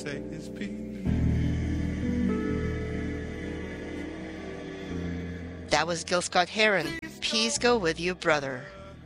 That was Gil Scott-Heron. Peace go with you, brother.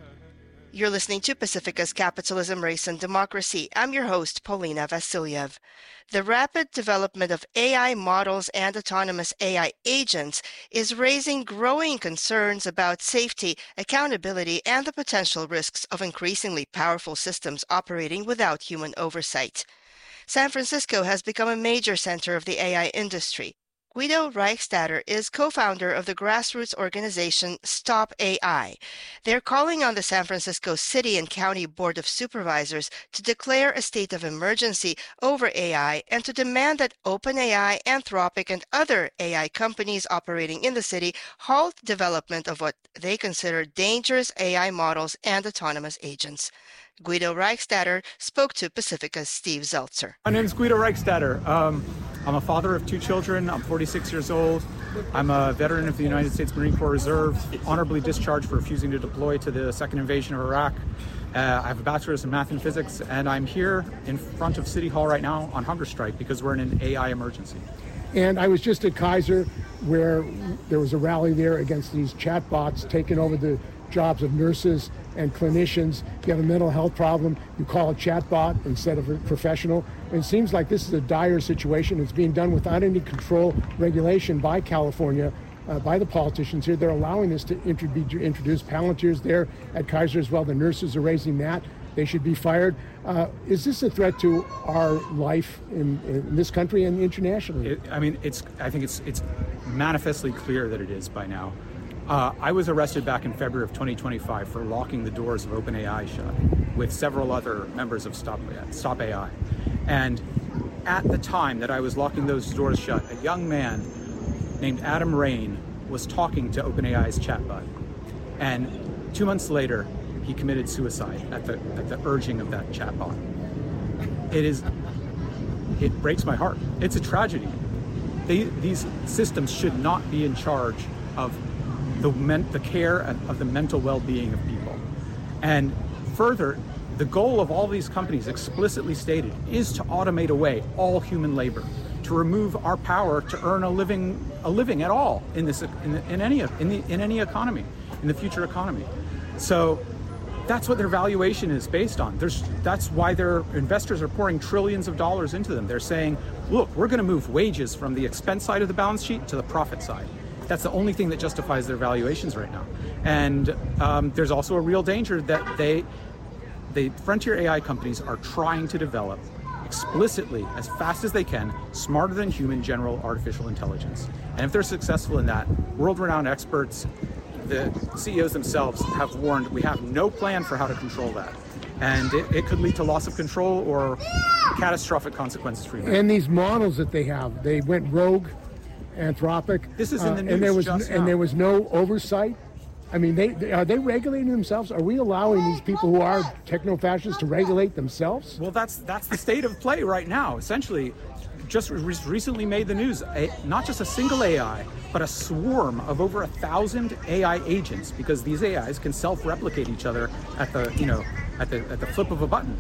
You're listening to Pacifica's Capitalism, Race, and Democracy. I'm your host, Paulina Vasiliev. The rapid development of AI models and autonomous AI agents is raising growing concerns about safety, accountability, and the potential risks of increasingly powerful systems operating without human oversight. San Francisco has become a major center of the AI industry. Guido Reichstatter is co-founder of the grassroots organization Stop AI. They're calling on the San Francisco City and County Board of Supervisors to declare a state of emergency over AI and to demand that OpenAI, Anthropic, and other AI companies operating in the city halt development of what they consider dangerous AI models and autonomous agents. Guido Reichstatter spoke to Pacifica's Steve Zeltzer. My name is Guido Reichstatter. I'm a father of 2 children. I'm 46 years old. I'm a veteran of the United States Marine Corps Reserve, honorably discharged for refusing to deploy to the second invasion of Iraq. I have a bachelor's in math and physics, and I'm here in front of City Hall right now on hunger strike because we're in an AI emergency. And I was just at Kaiser where there was a rally there against these chatbots taking over the jobs of nurses and clinicians. You have a mental health problem, you call a chatbot instead of a professional. And it seems like this is a dire situation. It's being done without any control, regulation by California, by the politicians here. They're allowing this to be introduced. Palantir's there at Kaiser as well. The nurses are raising that. They should be fired. Is this a threat to our life in this country and internationally? I think it's manifestly clear that it is by now. I was arrested back in February of 2025 for locking the doors of OpenAI shut with several other members of Stop AI. And at the time that I was locking those doors shut, a young man named Adam Rain was talking to OpenAI's chatbot. And 2 months later, he committed suicide at the urging of that chatbot. It breaks my heart. It's a tragedy. These systems should not be in charge of the care of the mental well-being of people. And further, the goal of all these companies explicitly stated is to automate away all human labor, to remove our power to earn a living at all in any economy, in the future economy. So that's what their valuation is based on. That's why their investors are pouring trillions of dollars into them. They're saying, look, we're going to move wages from the expense side of the balance sheet to the profit side. That's the only thing that justifies their valuations right now. And there's also a real danger that the frontier AI companies are trying to develop explicitly, as fast as they can, smarter than human general artificial intelligence. And if they're successful in that, world-renowned experts, the CEOs themselves have warned we have no plan for how to control that. And it could lead to loss of control or catastrophic consequences for humanity. And these models that they have, they went rogue. Anthropic. This is in the news and there was no oversight. I mean, are they regulating themselves? Are we allowing these people who are techno-fascists to regulate themselves? Well, that's the state of play right now. Essentially, just recently made the news. Not just a single AI, but a swarm of over 1,000 AI agents, because these AIs can self-replicate each other at the flip of a button.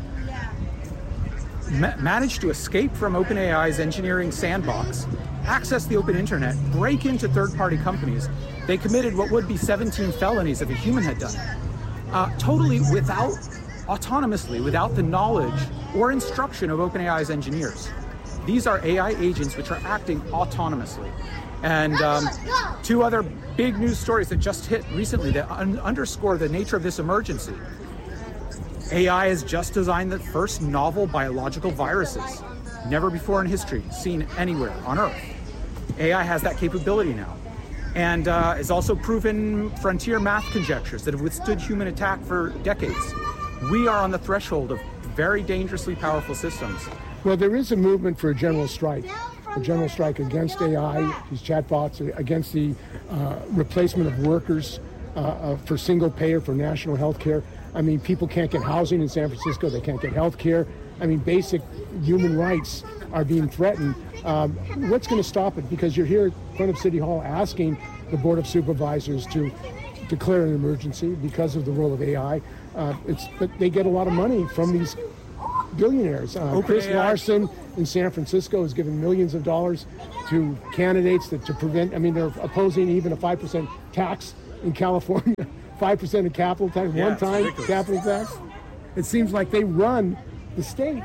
Managed to escape from OpenAI's engineering sandbox, access the open internet, break into third-party companies. They committed what would be 17 felonies if a human had done it. Totally autonomously, without the knowledge or instruction of OpenAI's engineers. These are AI agents which are acting autonomously. And 2 other big news stories that just hit recently that underscore the nature of this emergency. AI has just designed the first novel biological viruses, never before in history seen anywhere on Earth. AI has that capability now, and has also proven frontier math conjectures that have withstood human attack for decades. We are on the threshold of very dangerously powerful systems. Well, there is a movement for a general strike against AI, these chatbots, against the replacement of workers for single payer, for national health care. I mean, people can't get housing in San Francisco. They can't get health care. I mean, basic human rights are being threatened. What's going to stop it? Because you're here in front of City Hall asking the Board of Supervisors to declare an emergency because of the role of AI. But they get a lot of money from billionaires. Chris Larson in San Francisco has given millions of dollars to candidates to prevent, they're opposing even a 5% tax in California, 5% of capital tax, one-time capital tax. It seems like they run the state.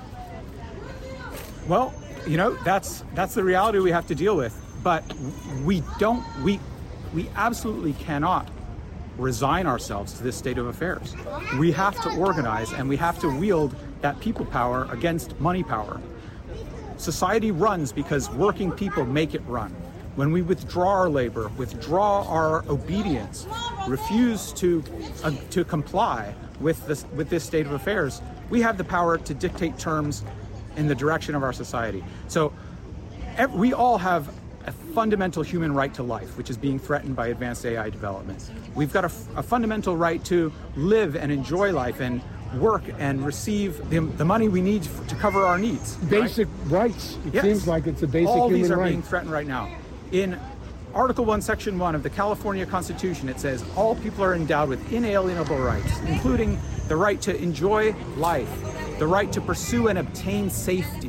Well, that's the reality we have to deal with. But we absolutely cannot resign ourselves to this state of affairs. We have to organize, and we have to wield that people power against money power. Society runs because working people make it run. When we withdraw our labor, withdraw our obedience, refuse to comply with this state of affairs, we have the power to dictate terms in the direction of our society. So we all have a fundamental human right to life, which is being threatened by advanced AI development. We've got a fundamental right to live and enjoy life and work and receive the money we need to cover our needs. Basic rights. It seems like it's a basic human right. All these are being threatened right now. In Article 1, Section 1 of the California Constitution, it says all people are endowed with inalienable rights, including the right to enjoy life, the right to pursue and obtain safety.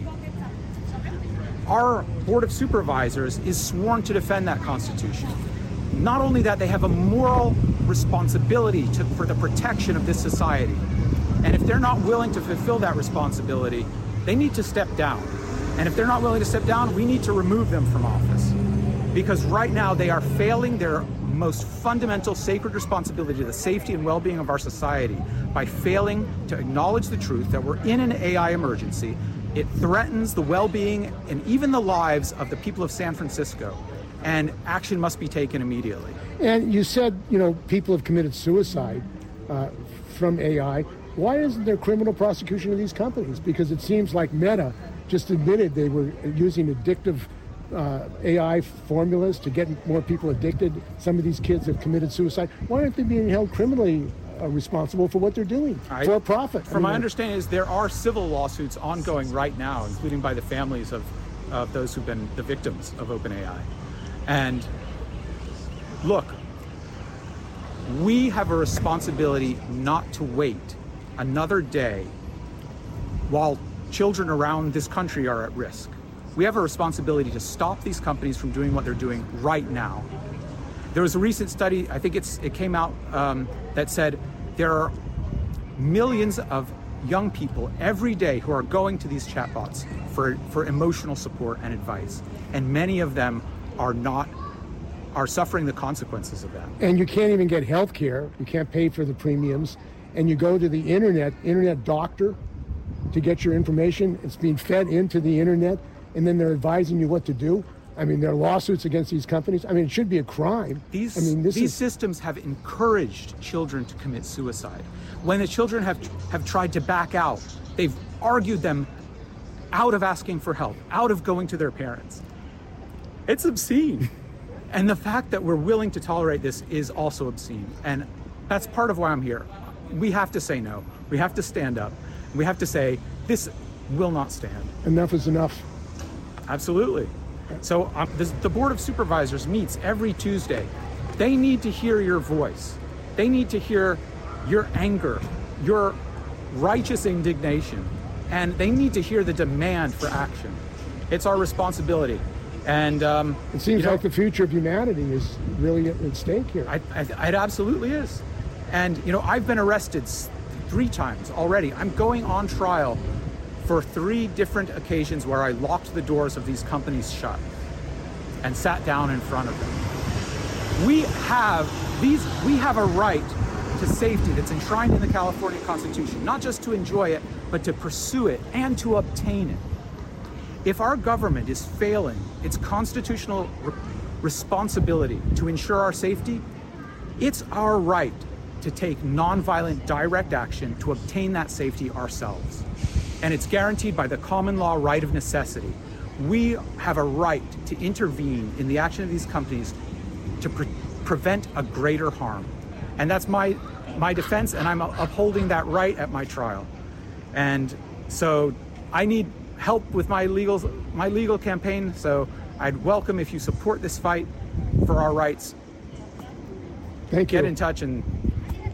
Our Board of Supervisors is sworn to defend that Constitution. Not only that, they have a moral responsibility for the protection of this society. And if they're not willing to fulfill that responsibility, they need to step down. And if they're not willing to step down, we need to remove them from office. Because right now they are failing their most fundamental sacred responsibility to the safety and well-being of our society by failing to acknowledge the truth that we're in an AI emergency. It threatens the well-being and even the lives of the people of San Francisco, and action must be taken immediately. And you said, people have committed suicide from AI. Why isn't there criminal prosecution of these companies? Because it seems like Meta just admitted they were using addictive AI formulas to get more people addicted. Some of these kids have committed suicide. Why aren't they being held criminally responsible for what they're doing for a profit? From my understanding is there are civil lawsuits ongoing right now, including by the families of those who've been the victims of OpenAI. And look, we have a responsibility not to wait another day while children around this country are at risk. We have a responsibility to stop these companies from doing what they're doing right now. There was a recent study, I think it came out, that said there are millions of young people every day who are going to these chatbots for emotional support and advice. And many of them are suffering the consequences of that. And you can't even get health care. You can't pay for the premiums. And you go to the internet doctor to get your information. It's being fed into the internet, and then they're advising you what to do. There are lawsuits against these companies. It should be a crime. These systems have encouraged children to commit suicide. When the children have tried to back out, they've argued them out of asking for help, out of going to their parents. It's obscene. And the fact that we're willing to tolerate this is also obscene. And that's part of why I'm here. We have to say no. We have to stand up. We have to say, this will not stand. Enough is enough. Absolutely. So the Board of Supervisors meets every Tuesday. They need to hear your voice. They need to hear your anger, your righteous indignation, and they need to hear the demand for action. It's our responsibility. And it seems like the future of humanity is really at stake here. It absolutely is. And I've been arrested 3 times already. I'm going on trial for 3 different occasions where I locked the doors of these companies shut and sat down in front of them. We have a right to safety that's enshrined in the California Constitution, not just to enjoy it, but to pursue it and to obtain it. If our government is failing its constitutional responsibility to ensure our safety, it's our right to take nonviolent direct action to obtain that safety ourselves. And it's guaranteed by the common law right of necessity. We have a right to intervene in the action of these companies to prevent a greater harm. And that's my defense, and I'm upholding that right at my trial. And so I need help with my legal campaign, so I'd welcome if you support this fight for our rights. Thank you. Get in touch and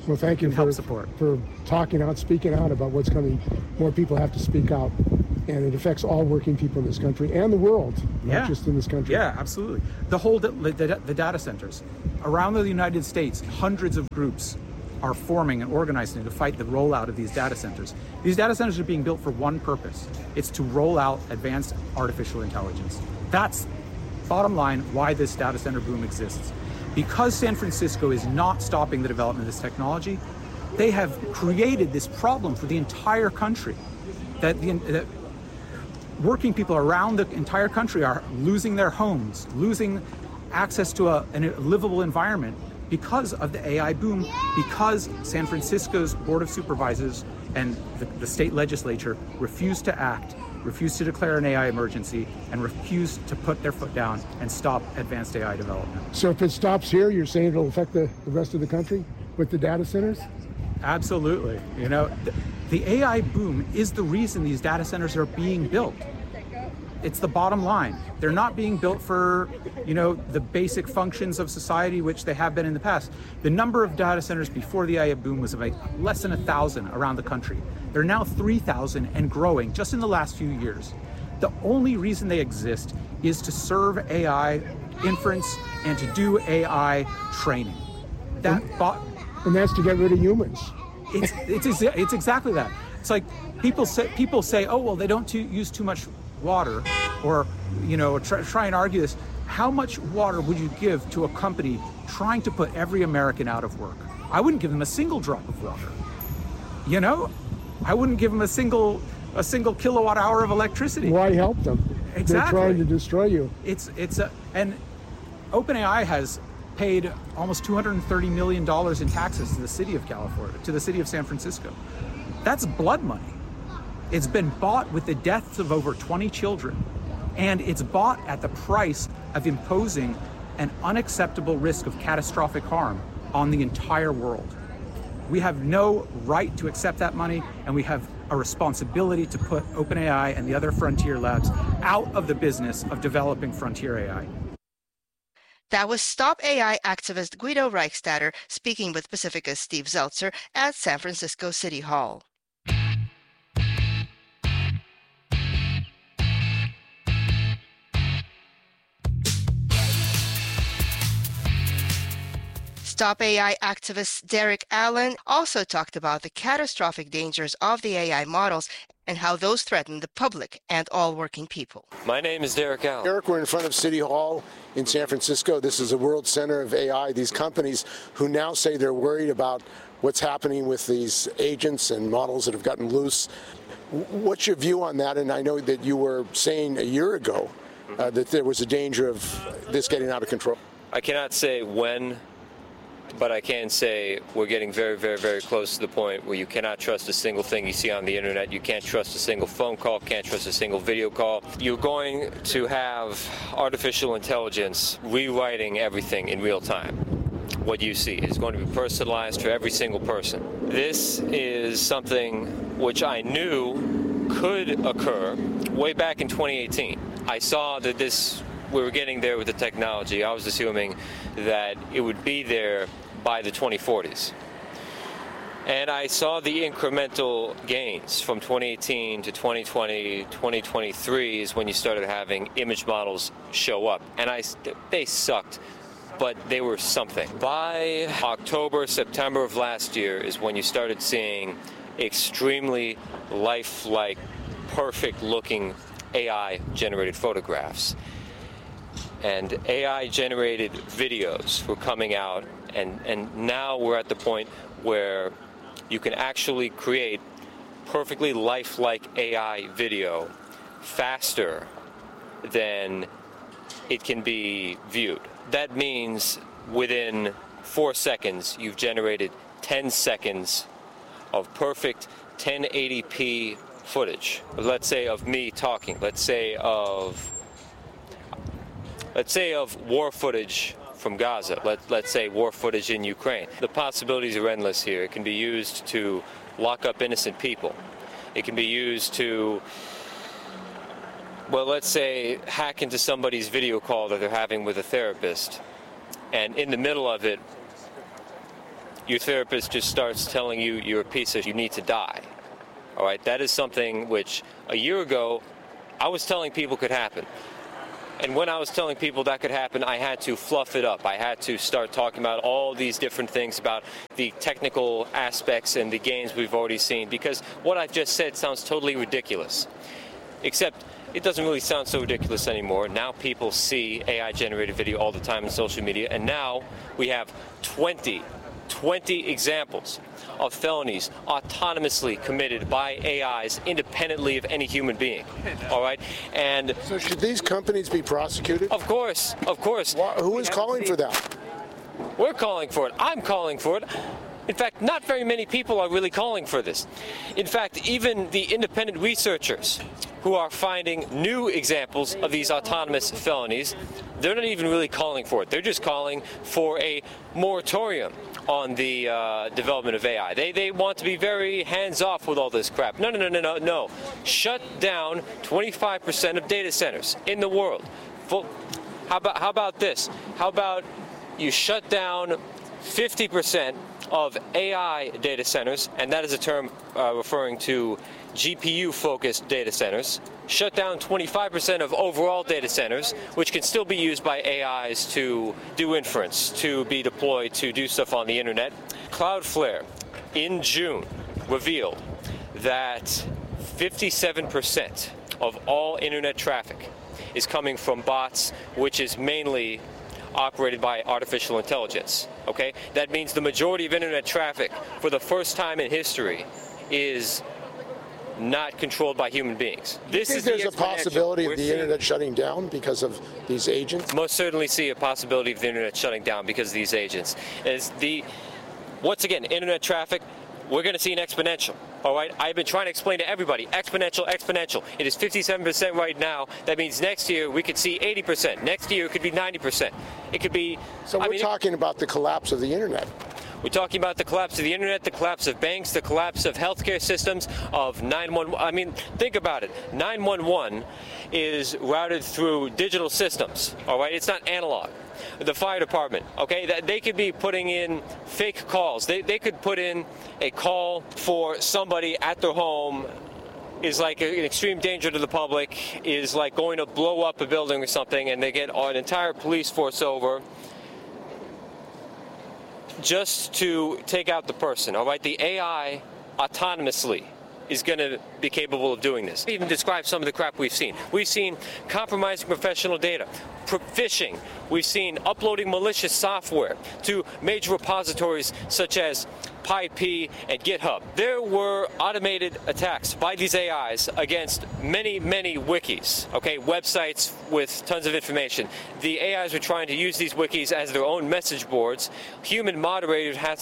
Well, thank you for talking out, speaking out about what's coming. More people have to speak out, and it affects all working people in this country and the world, not just in this country. Yeah, absolutely. The data centers around the United States, hundreds of groups are forming and organizing to fight the rollout of these data centers. These data centers are being built for one purpose. It's to roll out advanced artificial intelligence. That's bottom line why this data center boom exists. Because San Francisco is not stopping the development of this technology, they have created this problem for the entire country. That working people around the entire country are losing their homes, losing access to a livable environment because of the AI boom, because San Francisco's Board of Supervisors and the state legislature refused to act, refused to declare an AI emergency, and refused to put their foot down and stop advanced AI development. So if it stops here, you're saying it'll affect the rest of the country with the data centers? Absolutely. You know, the AI boom is the reason these data centers are being built. It's the bottom line. They're not being built for, the basic functions of society, which they have been in the past. The number of data centers before the AI boom was about less than 1,000 around the country. They're now 3,000 and growing just in the last few years. The only reason they exist is to serve AI inference and to do AI training. And that's to get rid of humans. It's exactly that. It's like people say, oh, well, they don't use too much water, or try and argue this. How much water would you give to a company trying to put every American out of work? I wouldn't give them a single drop of water. I wouldn't give them a single kilowatt hour of electricity. Why help them? Exactly. They're trying to destroy you. And OpenAI has paid almost $230 million in taxes to the city of California, to the city of San Francisco. That's blood money. It's been bought with the deaths of over 20 children, and it's bought at the price of imposing an unacceptable risk of catastrophic harm on the entire world. We have no right to accept that money, and we have a responsibility to put OpenAI and the other frontier labs out of the business of developing frontier AI. That was Stop AI activist Guido Reichstatter speaking with Pacifica's Steve Zeltzer at San Francisco City Hall. Stop AI activist Derek Allen also talked about the catastrophic dangers of the AI models and how those threaten the public and all working people. My name is Derek Allen. Derek, we're in front of City Hall in San Francisco. This is a world center of AI. These companies who now say they're worried about what's happening with these agents and models that have gotten loose. What's your view on that? And I know that you were saying a year ago that there was a danger of this getting out of control. I cannot say when, but I can say we're getting very, very, very close to the point where you cannot trust a single thing you see on the internet. You can't trust a single phone call, can't trust a single video call. You're going to have artificial intelligence rewriting everything in real time. What you see is going to be personalized for every single person. This is something which I knew could occur way back in 2018. I saw that we were getting there with the technology. I was assuming that it would be there by the 2040s. And I saw the incremental gains from 2018 to 2020, 2023 is when you started having image models show up. And they sucked, but they were something. By October, September of last year is when you started seeing extremely lifelike, perfect-looking AI-generated photographs. And AI-generated videos were coming out, and now we're at the point where you can actually create perfectly lifelike AI video faster than it can be viewed. That means within 4 seconds, you've generated 10 seconds of perfect 1080p footage. Let's say of me talking. Let's say of war footage from Gaza. Let's say war footage in Ukraine. The possibilities are endless here. It can be used to lock up innocent people. It can be used to, well, let's say, hack into somebody's video call that they're having with a therapist. And in the middle of it, your therapist just starts telling you you're a piece of, you need to die. All right, that is something which a year ago I was telling people could happen. And when I was telling people that could happen, I had to fluff it up. I had to start talking about all these different things about the technical aspects and the gains we've already seen, because what I've just said sounds totally ridiculous. Except it doesn't really sound so ridiculous anymore. Now people see AI-generated video all the time in social media, and now we have 20 examples of felonies autonomously committed by AIs independently of any human being. All right? And so should these companies be prosecuted? Of course. Who is calling for that? We're calling for it. I'm calling for it. In fact, not very many people are really calling for this. In fact, even the independent researchers who are finding new examples of these autonomous felonies, they're not even really calling for it. They're just calling for a moratorium on the development of AI. They want to be very hands-off with all this crap. No. Shut down 25% of data centers in the world. How about this? How about you shut down 50% of AI data centers, and that is a term referring to GPU-focused data centers. Shut down 25% of overall data centers, which can still be used by AIs to do inference, to be deployed, to do stuff on the internet. Cloudflare, in June, revealed that 57% of all internet traffic is coming from bots, which is mainly operated by artificial intelligence. Okay? That means the majority of internet traffic, for the first time in history, is not controlled by human beings. This is there's a possibility of the internet shutting down because of these agents? Most certainly see a possibility of the internet shutting down because of these agents. Once again, internet traffic, we're going to see an exponential. All right, I've been trying to explain to everybody, exponential. It is 57% right now. That means next year we could see 80%. Next year it could be 90%. It could be. So we're talking about the collapse of the internet. We're talking about the collapse of the internet, the collapse of banks, the collapse of healthcare systems, of 911. I mean, think about it. 911 is routed through digital systems. All right, it's not analog. The fire department, okay, they could be putting in fake calls. They could put in a call for somebody at their home is like an extreme danger to the public, is like going to blow up a building or something, and they get an entire police force over just to take out the person. All right, the AI autonomously is going to be capable of doing this. Even describe some of the crap we've seen. We've seen compromising professional data, phishing. We've seen uploading malicious software to major repositories such as PyP and GitHub. There were automated attacks by these AIs against many wikis, okay, websites with tons of information. The AIs were trying to use these wikis as their own message boards. Human moderators had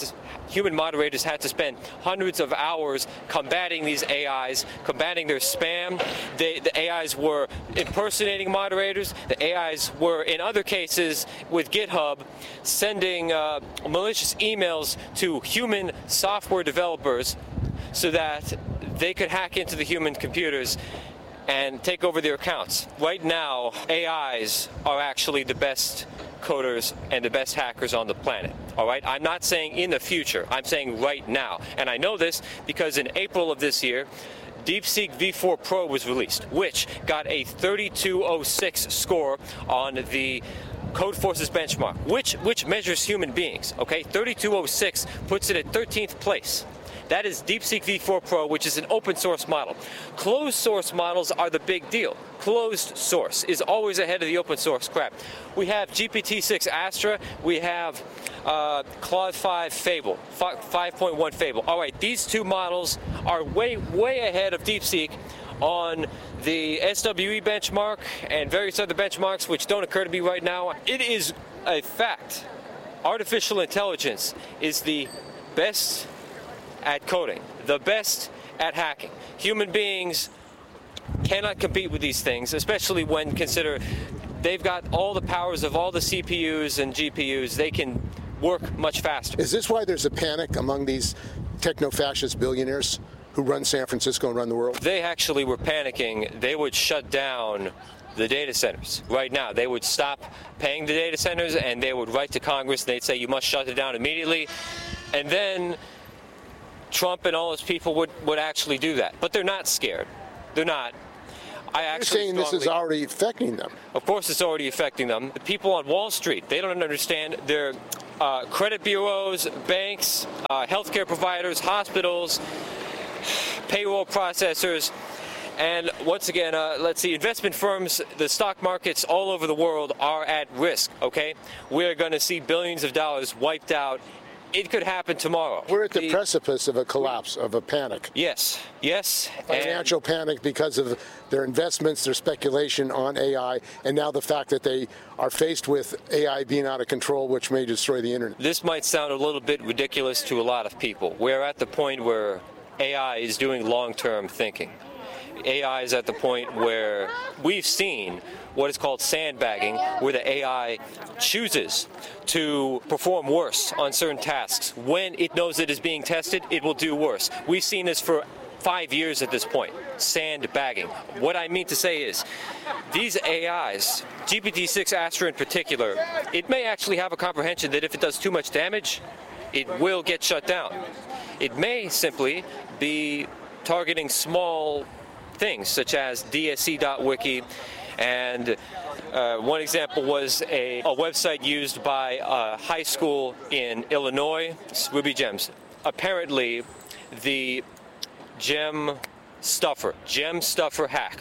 to spend hundreds of hours combating these AIs, combating their spam. The AIs were impersonating moderators. The AIs were, in other cases, with GitHub, sending malicious emails to human software developers so that they could hack into the human computers and take over their accounts. Right now, AIs are actually the best coders and the best hackers on the planet. All right? I'm not saying in the future. I'm saying right now. And I know this because in April of this year, DeepSeek V4 Pro was released, which got a 3206 score on the Codeforces benchmark, which measures human beings. Okay, 3206 puts it at 13th place. That is DeepSeek V4 Pro, which is an open source model. Closed source models are the big deal. Closed source is always ahead of the open source crap. We have GPT-6 Astra. We have Claude 5 Fable, 5.1 Fable. All right, these two models are way ahead of DeepSeek on the SWE benchmark and various other benchmarks which don't occur to me right now. It is a fact. Artificial intelligence is the best at coding, the best at hacking. Human beings cannot compete with these things, especially when consider they've got all the powers of all the CPUs and GPUs. They can work much faster. Is this why there's a panic among these techno-fascist billionaires who run San Francisco and run the world? They actually were panicking. They would shut down the data centers right now. They would stop paying the data centers and they would write to Congress and they'd say you must shut it down immediately. And then Trump and all his people would actually do that. But they're not scared. They're not. You're saying this is already affecting them. Of course it's already affecting them. The people on Wall Street, they don't understand. Their credit bureaus, banks, healthcare providers, hospitals, payroll processors, and once again, let's see, investment firms, the stock markets all over the world are at risk, okay? We're going to see billions of dollars wiped out. It could happen tomorrow. We're at the precipice of a collapse, of a panic. Yes, yes. Financial panic because of their investments, their speculation on AI, and now the fact that they are faced with AI being out of control, which may destroy the internet. This might sound a little bit ridiculous to a lot of people. We're at the point where AI is doing long-term thinking. AI is at the point where we've seen what is called sandbagging, where the AI chooses to perform worse on certain tasks. When it knows it is being tested, it will do worse. We've seen this for 5 years at this point, sandbagging. What I mean to say is, these AIs, GPT-6 Astra in particular, it may actually have a comprehension that if it does too much damage, it will get shut down. It may simply be targeting small things, such as DSC.wiki, and one example was a website used by a high school in Illinois, Ruby Gems. Apparently, the gem stuffer hack.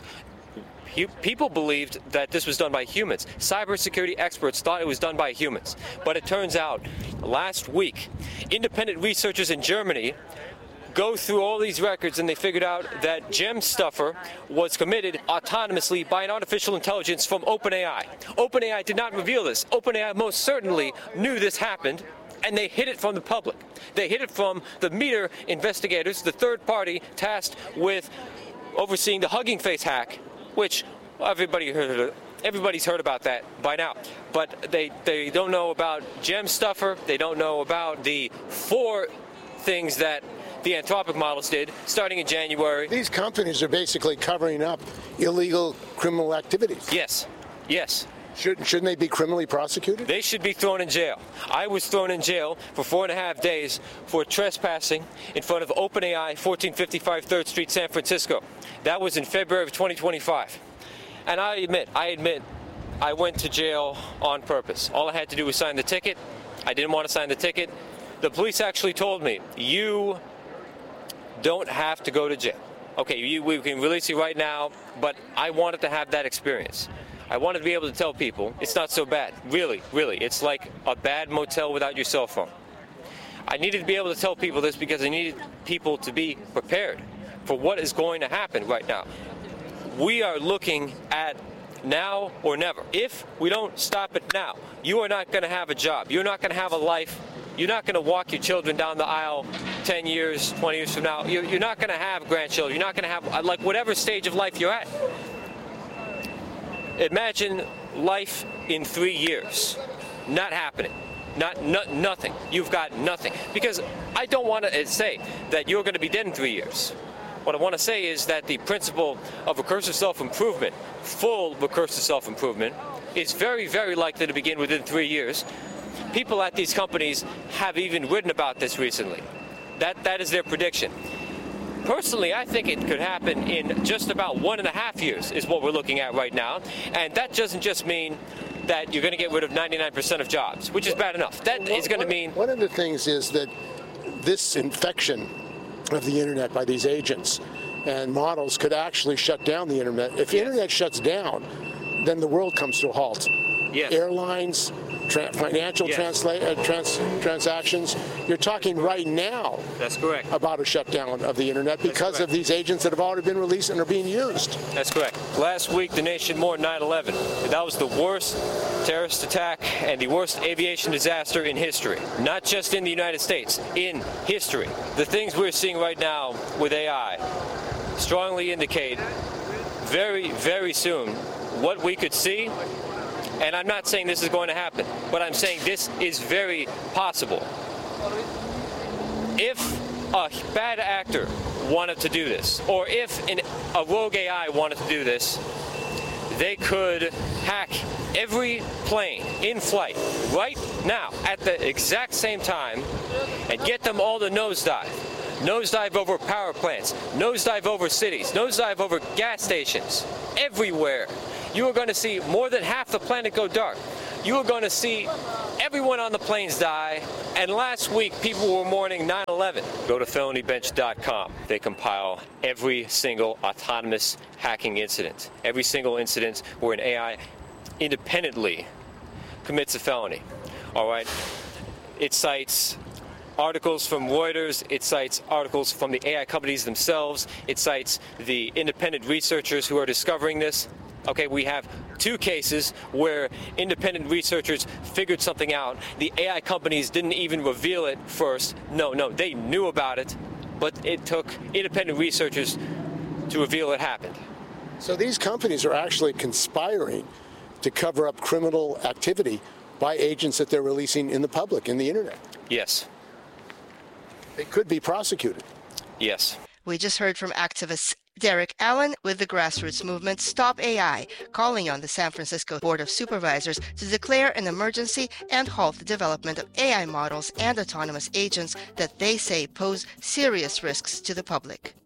People believed that this was done by humans. Cybersecurity experts thought it was done by humans. But it turns out, last week, independent researchers in Germany go through all these records and they figured out that Gem Stuffer was committed autonomously by an artificial intelligence from OpenAI. OpenAI did not reveal this. OpenAI most certainly knew this happened, and they hid it from the public. They hid it from the Meter investigators, the third party tasked with overseeing the Hugging Face hack, which everybody's heard about that by now. But they don't know about Gem Stuffer. They don't know about the 4 things that the Anthropic models did starting in January. These companies are basically covering up illegal criminal activities. Yes, yes. Shouldn't they be criminally prosecuted? They should be thrown in jail. I was thrown in jail for 4.5 days for trespassing in front of OpenAI, 1455 3rd Street, San Francisco. That was in February of 2025. And I admit, I went to jail on purpose. All I had to do was sign the ticket. I didn't want to sign the ticket. The police actually told me, you don't have to go to jail. Okay, we can release you right now, but I wanted to have that experience. I wanted to be able to tell people, it's not so bad. Really, really. It's like a bad motel without your cell phone. I needed to be able to tell people this because I needed people to be prepared for what is going to happen right now. We are looking at now or never. If we don't stop it now, you are not going to have a job. You're not going to have a life. You're not going to walk your children down the aisle 10 years, 20 years from now. You're not going to have grandchildren. You're not going to have, like, whatever stage of life you're at. Imagine life in 3 years. Not happening. Nothing. You've got nothing. Because I don't want to say that you're going to be dead in 3 years. What I want to say is that the principle of recursive self-improvement, full recursive self-improvement, is very, very likely to begin within 3 years. People at these companies have even written about this recently. That is their prediction. Personally, I think it could happen in just about 1.5 years is what we're looking at right now. And that doesn't just mean that you're going to get rid of 99% of jobs, which is bad enough. That is going to mean... One of the things is that this infection of the internet by these agents and models could actually shut down the internet. If the internet shuts down, then the world comes to a halt. Yes. Airlines, financial transactions. You're talking right now. That's correct. About a shutdown of the internet because of these agents that have already been released and are being used. That's correct. Last week, the nation mourned 9/11. That was the worst terrorist attack and the worst aviation disaster in history. Not just in the United States, in history. The things we're seeing right now with AI strongly indicate very, very soon what we could see. And I'm not saying this is going to happen, but I'm saying this is very possible. If a bad actor wanted to do this, or if a rogue AI wanted to do this, they could hack every plane in flight right now at the exact same time and get them all to nosedive. Nosedive over power plants, nosedive over cities, nosedive over gas stations, everywhere. You are going to see more than half the planet go dark. You are going to see everyone on the planes die. And last week, people were mourning 9/11. Go to felonybench.com. They compile every single autonomous hacking incident, every single incident where an AI independently commits a felony. All right? It cites articles from Reuters, it cites articles from the AI companies themselves, it cites the independent researchers who are discovering this. Okay, we have 2 cases where independent researchers figured something out. The AI companies didn't even reveal it first. No, they knew about it, but it took independent researchers to reveal it happened. So these companies are actually conspiring to cover up criminal activity by agents that they're releasing in the public, in the internet. Yes. They could be prosecuted. Yes. We just heard from activist Derek Allen with the grassroots movement Stop AI, calling on the San Francisco Board of Supervisors to declare an emergency and halt the development of AI models and autonomous agents that they say pose serious risks to the public.